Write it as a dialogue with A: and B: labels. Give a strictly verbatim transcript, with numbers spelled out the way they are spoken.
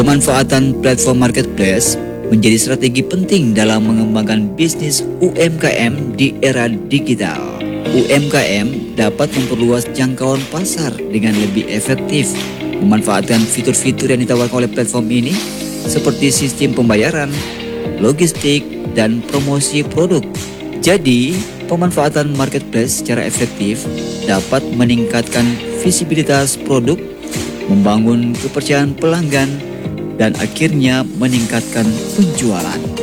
A: Pemanfaatan platform marketplace menjadi strategi penting dalam mengembangkan bisnis U M K M di era digital. U M K M dapat memperluas jangkauan pasar dengan lebih efektif, memanfaatkan fitur-fitur yang ditawarkan oleh platform ini seperti sistem pembayaran, logistik, dan promosi produk. Jadi, pemanfaatan marketplace secara efektif dapat meningkatkan visibilitas produk, membangun kepercayaan pelanggan, dan akhirnya meningkatkan penjualan.